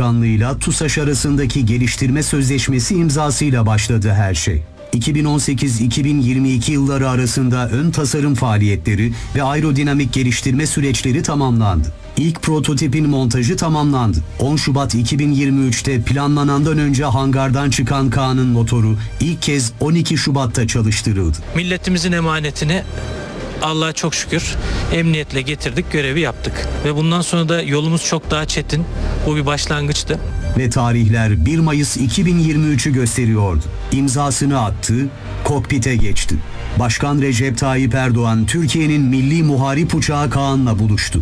Başkanlığı'yla TUSAŞ arasındaki geliştirme sözleşmesi imzasıyla başladı her şey. 2018-2022 yılları arasında ön tasarım faaliyetleri ve aerodinamik geliştirme süreçleri tamamlandı. İlk prototipin montajı tamamlandı. 10 Şubat 2023'te planlanandan önce hangardan çıkan Kaan'ın motoru ilk kez 12 Şubat'ta çalıştırıldı. Milletimizin emanetini Allah'a çok şükür emniyetle getirdik, görevi yaptık. Ve bundan sonra da yolumuz çok daha çetin. Bu bir başlangıçtı. Ve tarihler 1 Mayıs 2023'ü gösteriyordu. İmzasını attı, kokpite geçti. Başkan Recep Tayyip Erdoğan, Türkiye'nin milli muharip uçağı Kaan'la buluştu.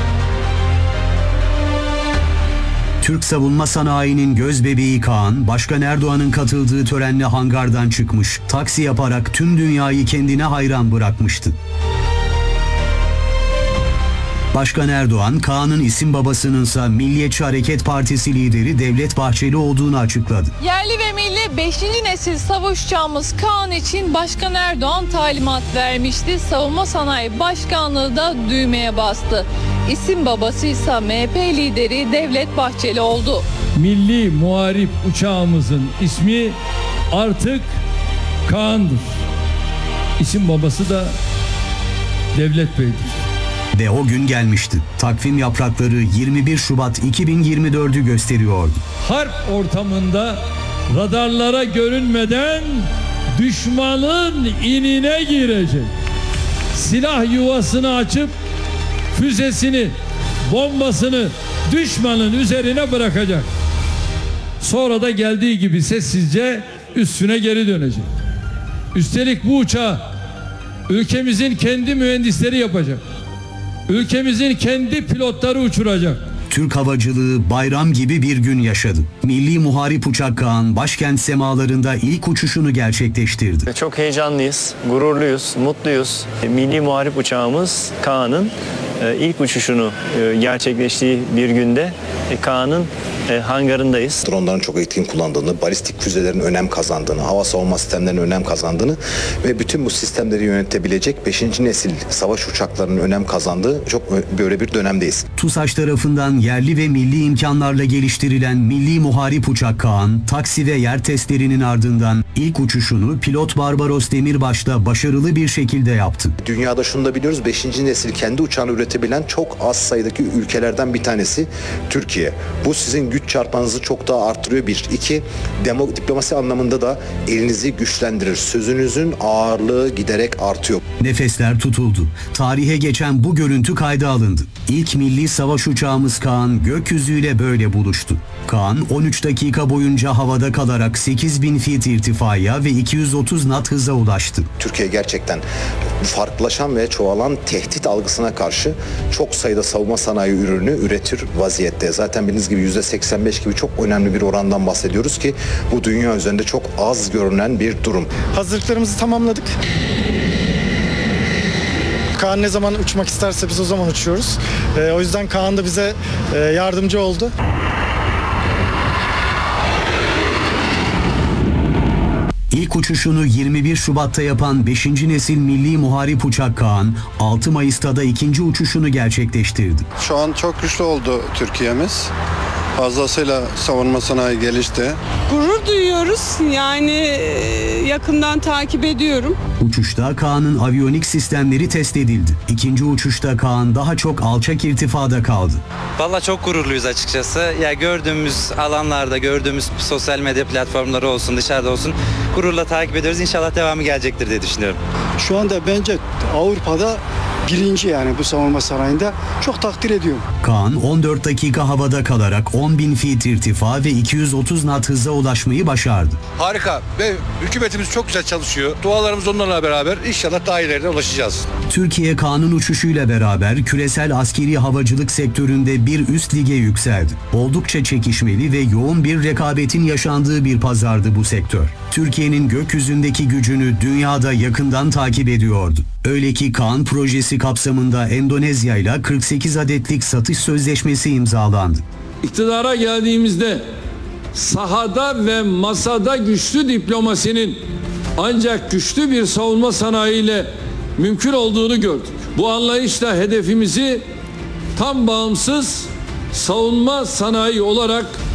Türk savunma sanayinin gözbebeği Kaan, Başkan Erdoğan'ın katıldığı törenle hangardan çıkmış, taksi yaparak tüm dünyayı kendine hayran bırakmıştı. Başkan Erdoğan, Kaan'ın isim babasınınsa Milliyetçi Hareket Partisi lideri Devlet Bahçeli olduğunu açıkladı. Yerli ve milli 5. nesil savaş uçağımız Kaan için Başkan Erdoğan talimat vermişti. Savunma Sanayi Başkanlığı da düğmeye bastı. İsim babası ise MHP lideri Devlet Bahçeli oldu. Milli muharip uçağımızın ismi artık Kaan'dır. İsim babası da Devlet Bey'dir. Ve o gün gelmişti. Takvim yaprakları 21 Şubat 2024'ü gösteriyordu. Harp ortamında radarlara görünmeden düşmanın inine girecek. Silah yuvasını açıp füzesini, bombasını düşmanın üzerine bırakacak. Sonra da geldiği gibi sessizce üstüne geri dönecek. Üstelik bu uçağı ülkemizin kendi mühendisleri yapacak. Ülkemizin kendi pilotları uçuracak. Türk havacılığı bayram gibi bir gün yaşadı. Milli muharip uçak Kaan başkent semalarında ilk uçuşunu gerçekleştirdi. Çok heyecanlıyız, gururluyuz, mutluyuz. Milli muharip uçağımız Kaan'ın ilk uçuşunu gerçekleştiği bir günde Kaan'ın hangarındayız. Dronların çok etkin kullandığını, balistik füzelerin önem kazandığını, hava savunma sistemlerinin önem kazandığını ve bütün bu sistemleri yönetebilecek 5. nesil savaş uçaklarının önem kazandığı çok böyle bir dönemdeyiz. TUSAŞ tarafından yerli ve milli imkanlarla geliştirilen milli muharip uçak Kaan, taksi ve yer testlerinin ardından ilk uçuşunu pilot Barbaros Demirbaş'ta başarılı bir şekilde yaptı. Dünyada şunu da biliyoruz, 5. nesil kendi uçağını üretebilen çok az sayıdaki ülkelerden bir tanesi Türkiye. Bu sizin güç çarpanınızı çok daha arttırıyor. Bir. İki, diplomasi anlamında da elinizi güçlendirir. Sözünüzün ağırlığı giderek artıyor. Nefesler tutuldu. Tarihe geçen bu görüntü kayda alındı. İlk milli savaş uçağımız Kaan gökyüzüyle böyle buluştu. Kaan 13 dakika boyunca havada kalarak 8000 feet irtifaya ve 230 knot hıza ulaştı. Türkiye gerçekten farklılaşan ve çoğalan tehdit algısına karşı çok sayıda savunma sanayi ürünü üretir vaziyette. Zaten bildiğiniz gibi %85 gibi çok önemli bir orandan bahsediyoruz ki bu dünya üzerinde çok az görünen bir durum. Hazırlıklarımızı tamamladık. Kaan ne zaman uçmak isterse biz o zaman uçuyoruz. O yüzden Kaan da bize yardımcı oldu. İlk uçuşunu 21 Şubat'ta yapan 5. nesil milli muharip uçak Kaan, 6 Mayıs'ta da ikinci uçuşunu gerçekleştirdi. Şu an çok güçlü oldu Türkiye'miz. Fazlasıyla savunma sanayi gelişti. Gurur duyuyoruz. Yani yakından takip ediyorum. Uçuşta Kaan'ın aviyonik sistemleri test edildi. İkinci uçuşta Kaan daha çok alçak irtifada kaldı. Vallahi çok gururluyuz açıkçası. Ya gördüğümüz alanlarda, gördüğümüz sosyal medya platformları olsun, dışarıda olsun gururla takip ediyoruz. İnşallah devamı gelecektir diye düşünüyorum. Şu anda bence Avrupa'da birinci, yani bu savunma sanayinde çok takdir ediyorum. Kaan 14 dakika havada kalarak 10.000 feet irtifa ve 230 knot hıza ulaşmayı başardı. Harika ve hükümetimiz çok güzel çalışıyor. Dualarımız onlarla beraber inşallah daha ileride ulaşacağız. Türkiye Kaan'ın uçuşuyla beraber küresel askeri havacılık sektöründe bir üst lige yükseldi. Oldukça çekişmeli ve yoğun bir rekabetin yaşandığı bir pazardı bu sektör. Türkiye'nin gökyüzündeki gücünü dünyada yakından takip ediyordu. Öyle ki Kaan projesi kapsamında Endonezya ile 48 adetlik satış sözleşmesi imzalandı. İktidara geldiğimizde sahada ve masada güçlü diplomasinin ancak güçlü bir savunma sanayiyle mümkün olduğunu gördük. Bu anlayışla hedefimizi tam bağımsız savunma sanayi olarak